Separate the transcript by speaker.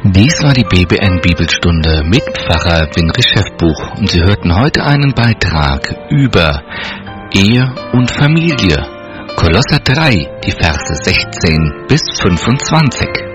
Speaker 1: Dies war die BBN Bibelstunde mit Pfarrer Winrich Schäffbuch und Sie hörten heute einen Beitrag über Ehe und Familie. Kolosser 3, die Verse 16 bis 25.